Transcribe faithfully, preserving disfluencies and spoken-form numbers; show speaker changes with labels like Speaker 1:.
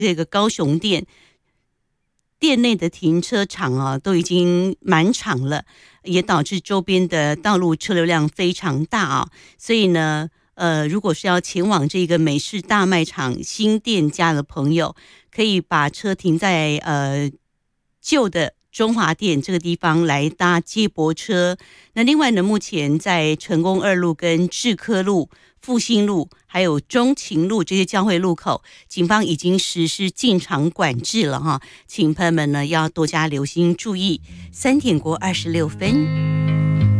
Speaker 1: 这个高雄店店内的停车场啊都已经满场了，也导致周边的道路车流量非常大啊。所以呢，呃，如果是要前往这个美式大卖场新店家的朋友，可以把车停在呃旧的中华店这个地方来搭接驳车。那另外呢，目前在成功二路跟志科路、复兴路还有中勤路这些交汇路口，警方已经实施进场管制了哈，请朋友们呢要多加留心注意。三点过二十六分。